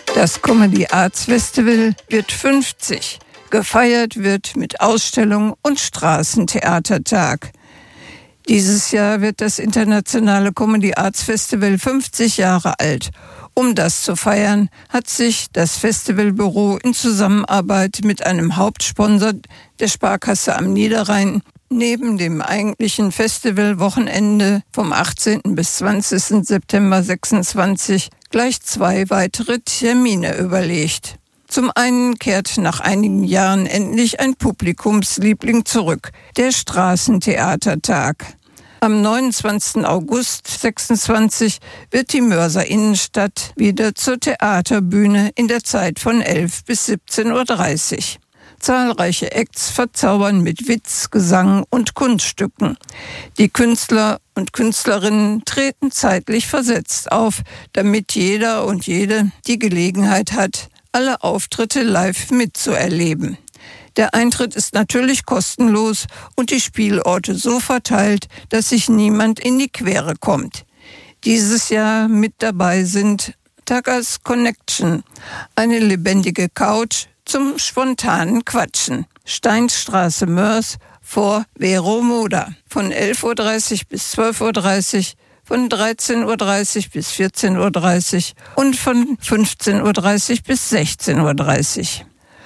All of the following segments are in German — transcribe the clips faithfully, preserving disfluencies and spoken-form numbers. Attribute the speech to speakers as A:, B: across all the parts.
A: Das Comedy Arts Festival wird fünfzig. Gefeiert wird mit Ausstellung und Straßentheatertag. Dieses Jahr wird das internationale Comedy Arts Festival fünfzig Jahre alt. Um das zu feiern, hat sich das Festivalbüro in Zusammenarbeit mit einem Hauptsponsor der Sparkasse am Niederrhein neben dem eigentlichen Festivalwochenende vom achtzehnten bis zwanzigsten September sechsundzwanzig gleich zwei weitere Termine überlegt. Zum einen kehrt nach einigen Jahren endlich ein Publikumsliebling zurück, der Straßentheatertag. Am neunundzwanzigsten August sechsundzwanzig wird die Mörser Innenstadt wieder zur Theaterbühne in der Zeit von elf bis siebzehn Uhr dreißig. Zahlreiche Acts verzaubern mit Witz, Gesang und Kunststücken. Die Künstler und Künstlerinnen treten zeitlich versetzt auf, damit jeder und jede die Gelegenheit hat, alle Auftritte live mitzuerleben. Der Eintritt ist natürlich kostenlos und die Spielorte so verteilt, dass sich niemand in die Quere kommt. Dieses Jahr mit dabei sind Takas Connection, eine lebendige Couch zum spontanen Quatschen. Steinstraße Mörs vor Vero Moda von elf Uhr dreißig bis zwölf Uhr dreißig, von dreizehn Uhr dreißig bis vierzehn Uhr dreißig und von fünfzehn Uhr dreißig bis sechzehn Uhr dreißig.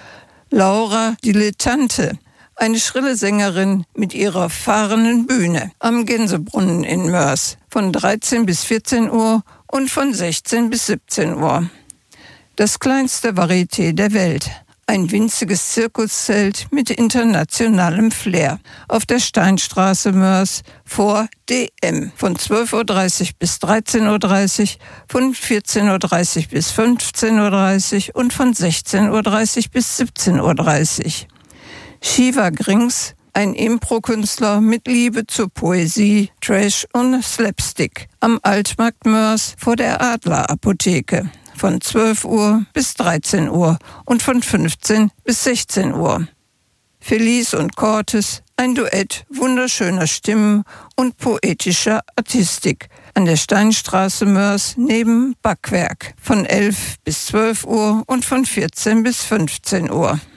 A: Laura Dilettante, eine schrille Sängerin mit ihrer fahrenden Bühne am Gänsebrunnen in Mörs von dreizehn bis vierzehn Uhr und von sechzehn bis siebzehn Uhr. Das kleinste Varieté der Welt. Ein winziges Zirkuszelt mit internationalem Flair auf der Steinstraße Mörs vor D M von zwölf Uhr dreißig bis dreizehn Uhr dreißig, von vierzehn Uhr dreißig bis fünfzehn Uhr dreißig und von sechzehn Uhr dreißig bis siebzehn Uhr dreißig. Shiva Grings, ein Impro-Künstler mit Liebe zur Poesie, Trash und Slapstick am Altmarkt Mörs vor der Adler-Apotheke von zwölf Uhr bis dreizehn Uhr und von fünfzehn bis sechzehn Uhr. Felice und Cortes, ein Duett wunderschöner Stimmen und poetischer Artistik an der Steinstraße Mörs neben Backwerk von elf bis zwölf Uhr und von vierzehn bis fünfzehn Uhr.